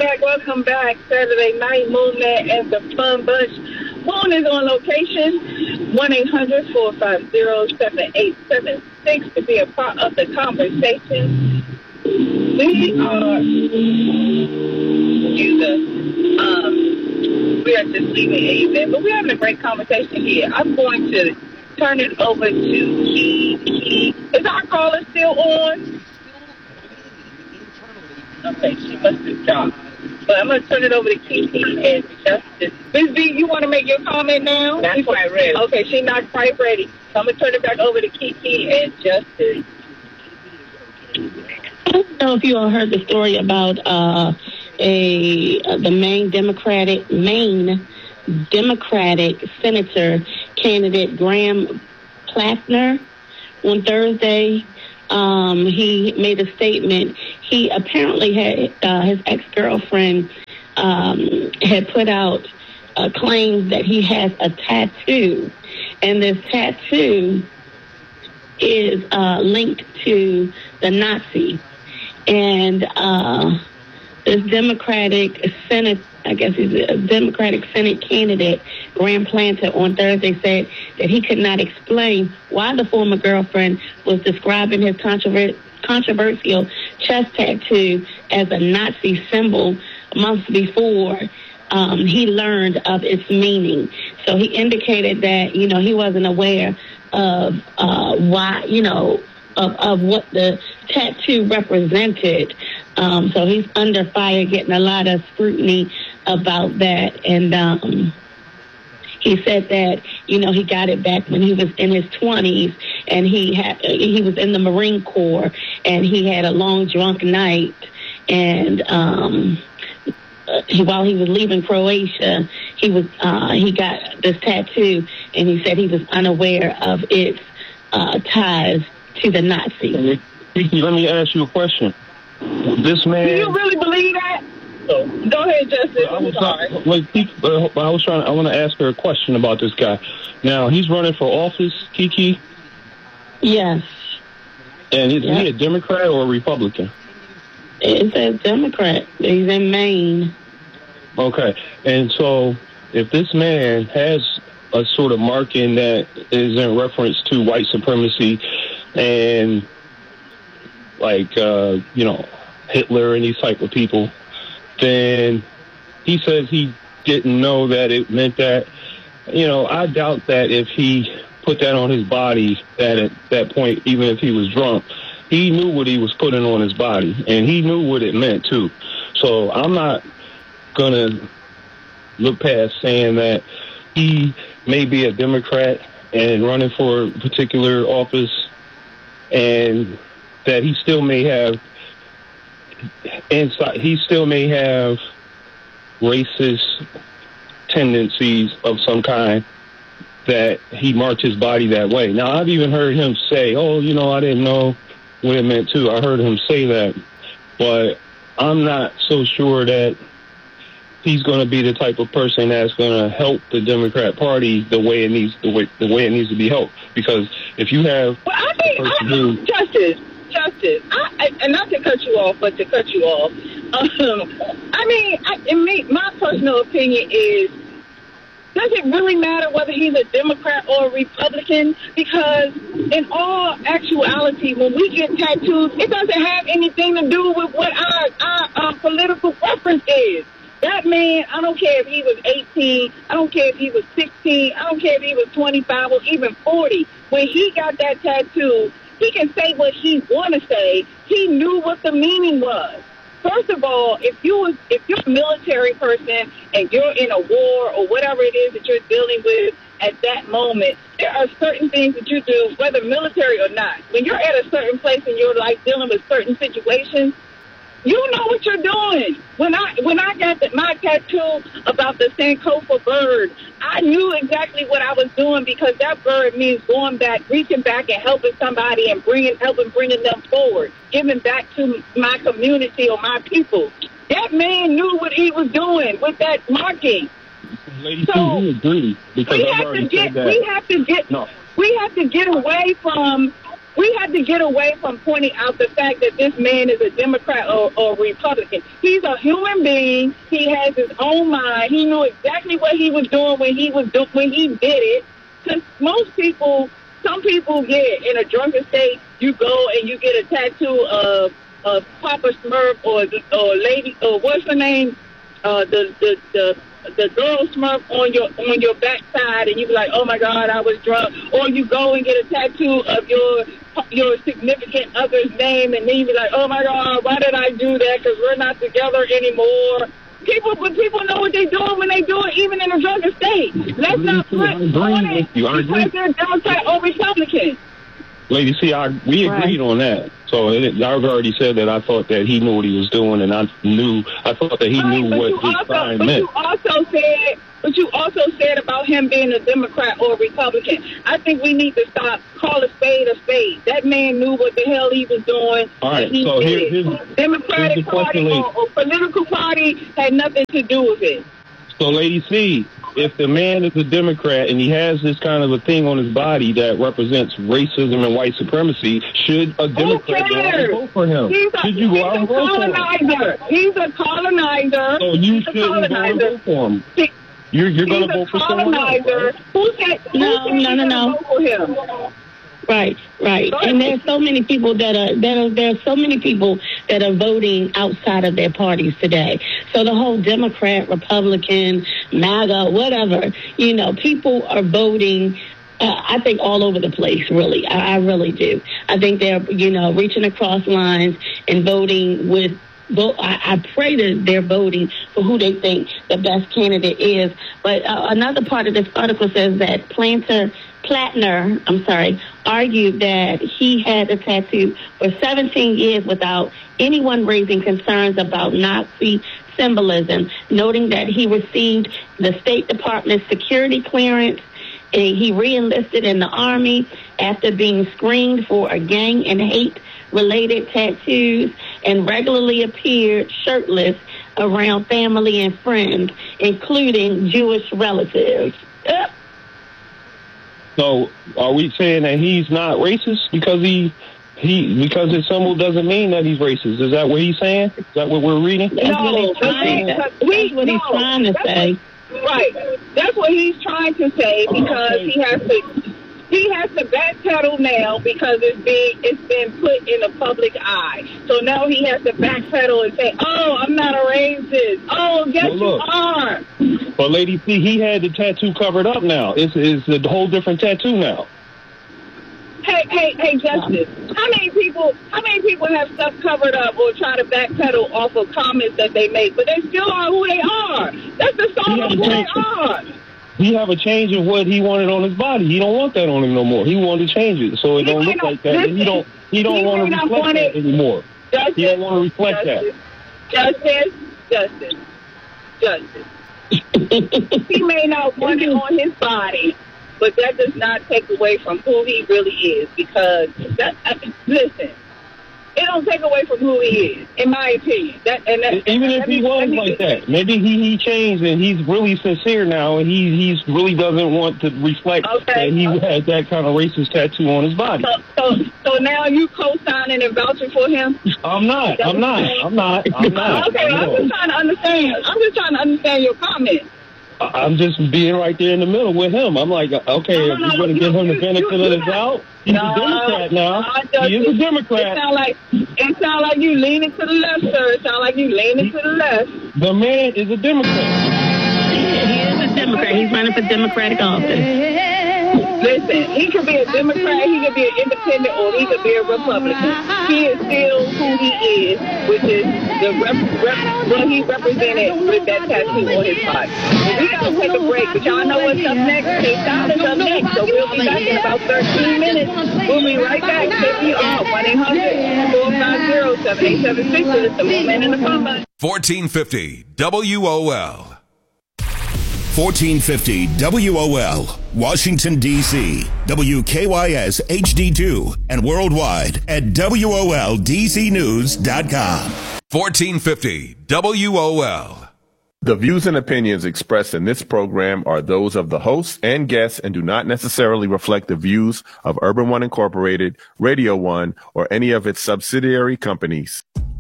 Welcome back. Saturday Night Movement and the Fun Bunch. Phone is on location, 1-800-450-7876 to be a part of the conversation. We are just leaving an event, but we're having a great conversation here. I'm going to turn it over to Key. Is our caller still on? Okay, she must have dropped. But I'm going to turn it over to Kiki and Justice. Ms. B, you want to make your comment now? Not quite ready. Okay, she's not quite ready. So I'm going to turn it back over to Kiki and Justice. I don't know if you all heard the story about the Maine Democratic Senator candidate Graham Plattner on Thursday. He made a statement. He apparently had his ex-girlfriend had put out claims that he has a tattoo, and this tattoo is linked to the Nazi. And this Democratic Senate, I guess he's a Democratic Senate candidate, Graham Planter, on Thursday said that he could not explain why the former girlfriend was describing his controversial chest tattoo as a Nazi symbol months before he learned of its meaning. So he indicated that, he wasn't aware of why, of what the tattoo represented. So he's under fire, getting a lot of scrutiny about that. And he said that, he got it back when he was in his 20s, and he was in the Marine Corps, and he had a long drunk night. And while he was leaving Croatia, he got this tattoo, and he said he was unaware of its ties to the Nazis. Let me ask you a question. This man. Do you really believe that? Go ahead, Justice. I want to ask her a question about this guy. Now, he's running for office, Kiki? Yes. And is he a Democrat or a Republican? It says Democrat. He's in Maine. Okay. And so, if this man has a sort of marking that is in reference to white supremacy and, Hitler and these type of people, then he says he didn't know that it meant that. I doubt that if he put that on his body at that point, even if he was drunk, he knew what he was putting on his body, and he knew what it meant too. So I'm not going to look past saying that he may be a Democrat and running for a particular office, and that he still may have racist tendencies of some kind, that he marked his body that way. Now, I've even heard him say, I didn't know what it meant too. I heard him say that, but I'm not so sure that he's going to be the type of person that's going to help the Democrat Party the way it needs to be helped. Because if you have Justice, and not to cut you off, but to cut you off. My personal opinion is, does it really matter whether he's a Democrat or a Republican? Because in all actuality, when we get tattoos, it doesn't have anything to do with what our political preference is. That man, I don't care if he was 18, I don't care if he was 16, I don't care if he was 25 or even 40. When he got that tattoo, he can say what he want to say. He knew what the meaning was. First of all, if you're a military person and you're in a war or whatever it is that you're dealing with at that moment, there are certain things that you do, whether military or not. When you're at a certain place in your life dealing with certain situations, you know what you're doing. When I got my tattoo about the Sankofa bird, I knew exactly what I was doing, because that bird means going back, reaching back and helping somebody and bringing them forward, giving back to my community or my people. That man knew what he was doing with that marking. Lady, so we have to get away from We have to get away from pointing out the fact that this man is a Democrat or Republican. He's a human being. He has his own mind. He knew exactly what he was doing when he did it. Because some people get in a drunken state. You go and you get a tattoo of Papa Smurf or Lady or what's her name, the girl Smurf on your backside, and you be like, oh my God, I was drunk. Or you go and get a tattoo of your significant other's name, and then you be like, oh my God, why did I do that? Because we're not together anymore. People know what they're doing when they do it, even in a drunken state. Let's not put on it because they're Democrat or Republican. Lady, see, we agreed on that. So y'all already said that I thought that he knew what he was doing, and I thought that he knew what his crime meant. But you also said about him being a Democrat or a Republican. I think we need to stop, call a spade a spade. That man knew what the hell he was doing. All right, so here's Democratic Party or political party had nothing to do with it. So, Lady C, if the man is a Democrat and he has this kind of a thing on his body that represents racism and white supremacy, should a Democrat go out and vote for him? Should you go out and vote for him? He's a colonizer. So you shouldn't go and vote for him. You're going to vote for someone else. Who said vote for him? Right. And there's so many people that are voting outside of their parties today. So the whole Democrat, Republican, MAGA, whatever, people are voting. I think all over the place, really. I really do. I think they're, reaching across lines and voting with. I pray that they're voting for who they think the best candidate is. But another part of this article says that Plattner, argued that he had a tattoo for 17 years without anyone raising concerns about Nazi symbolism, noting that he received the State Department's security clearance. And he re-enlisted in the Army after being screened for a gang and hate-related tattoos and regularly appeared shirtless around family and friends, including Jewish relatives. So are we saying that he's not racist because because his symbol doesn't mean that he's racist? Is that what he's saying? Is that what we're reading? That's what he's trying to say. Right. That's what he's trying to say because he has to backpedal now because it's been put in the public eye. So now he has to backpedal and say, "Oh, I'm not a racist." Oh, yes, you are. But Lady C, he had the tattoo covered up now. It's a whole different tattoo now. Hey, Justice. How many people have stuff covered up or try to backpedal off of comments that they make, but they still are who they are? That's the song of who they are. He have a change of what he wanted on his body. He don't want that on him no more. He wanted to change it so it don't look like that. And he don't want to reflect that anymore. He don't want to reflect that. Justice. He may not want it on his body, but that does not take away from who he really is. Because listen, it don't take away from who he is, in my opinion. Even if he was like that, maybe he changed and he's really sincere now, and he really doesn't want to reflect that he had that kind of racist tattoo on his body. So now you co-signing and vouching for him? I'm not. Okay, I'm just trying to understand your comment. I'm just being right there in the middle with him. I'm like, okay, if you're going to give him the benefit of the doubt, he's a Democrat now. He is a Democrat. It sounds like you leaning to the left, sir. It sounds like you leaning to the left. The man is a Democrat. He is a Democrat. He's running for Democratic office. Listen, he could be a Democrat, he could be an independent, or he could be a Republican. He is still who he is, which is what he represented with that tattoo on his body. But we got to take a break, but y'all know what's up next? K-Style is up next, so we'll be back in about 13 minutes. We'll be right back. KPR 1-800-450-7876 with us, the woman in the comment. 1450 WOL. 1450 WOL, Washington, D.C., WKYS HD2, and worldwide at WOLDCnews.com. 1450 WOL. The views and opinions expressed in this program are those of the hosts and guests and do not necessarily reflect the views of Urban One Incorporated, Radio One, or any of its subsidiary companies.